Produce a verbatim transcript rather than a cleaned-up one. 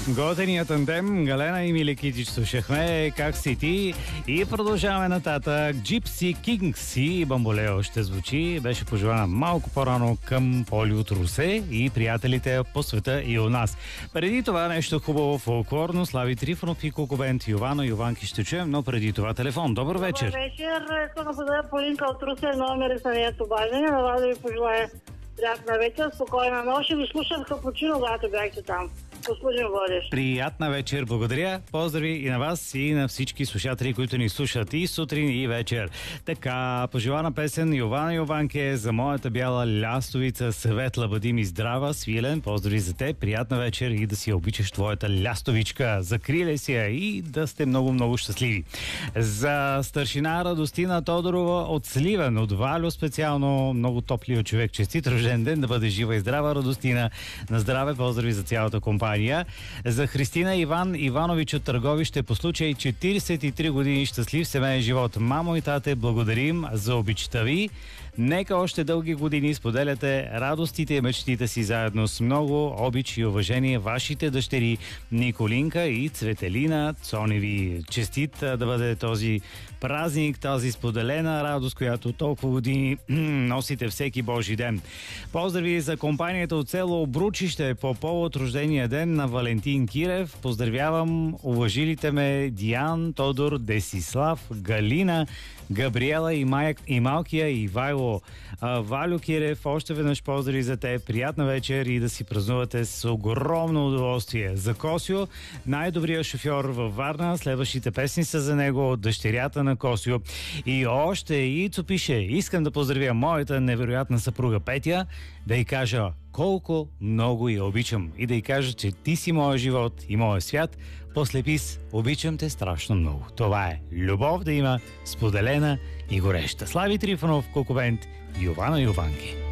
Готеният тандем Галена и Мили Китич слушахме. Как си ти? И продължаваме нататък. Gypsy Kings и Бамболео ще звучи. Беше пожелана малко по-рано към Поли от Русе и приятелите по света и у нас. Преди това нещо хубаво фолклорно. Слави Трифонов и Кокобент, Йовано и Йованки ще чуем, но преди това телефон. Добър вечер. Добър вечер. Искам да поздравя Полинка от Русе, номер е самият обаждане. На вас да ви пожелая приятна вечер, спокойна нощ и ви слушам капучино, когато бяхте там. Господин водещ. Приятна вечер, благодаря. Поздрави и на вас, и на всички слушатели, които ни слушат и сутрин, и вечер. Така, пожелана песен Йована Йованке за моята бяла лястовица, светла, бъди ми здрава, свилен. Поздрави за те, приятна вечер и да си обичаш твоята лястовичка. Закриле си я и да сте много-много щастливи. За старшина Радостина Тодорова от Сливен, от Валю специално, много топлия човек. Честит рожден ден, да бъде жива и здрава, Радостина. На здраве, поздрави за цялата компания. За Христина Иван Иванович от Търговище по случай четиридесет и три години щастлив семейен живот. Мамо и тате, благодарим за обичта ви. Нека още дълги години споделяте радостите и мечтите си заедно с много обич и уважение вашите дъщери Николинка и Цветелина Цоневи. Честит да бъде този празник, тази споделена радост, която толкова години носите всеки Божи ден. Поздрави за компанията от село Обручище по повод рождения ден на Валентин Кирев. Поздравявам уважилите ме Диан, Тодор, Десислав, Галина, Габриела и, Май... и малкия Ивайло. А, Валю Кирев, още веднъж поздрави за те. Приятна вечер и да си празнувате с огромно удоволствие. За Косио, най-добрият шофьор във Варна. Следващите песни са за него от дъщерята на Косио. И още Ицо пише: искам да поздравя моята невероятна съпруга Петя, да й кажа колко много я обичам и да й кажа, че ти си моя живот и моя свят. После пис: обичам те страшно много. Това е любов да има, споделена и гореща. Слави Трифонов, Кокобент, Йована Йованки.